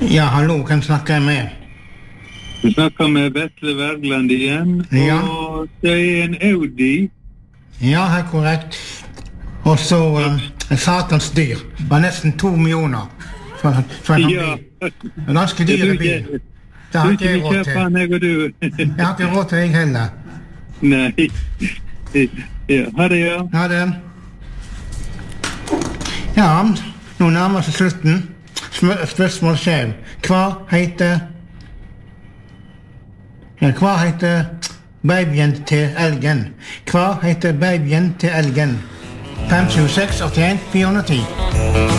Ja, hallo, hvem snakker jeg med? Du snakker med Vetle Wergeland igjen, Ja. og det en Audi. Ja, helt korrekt. Og så en satans dyr. Var nesten 2 millioner for en sånn bil. En ganske dyr bil. Det har ikke jeg råd til. Jeg har ikke råd til deg heller. Nei. Ja, ha det, ja. Ha det. Ja, nå nærmer seg slutten. Spørsmål skjev. Hva heter babyen til elgen? Hva heter babyen til elgen? 5, 7, 6, 81, 410.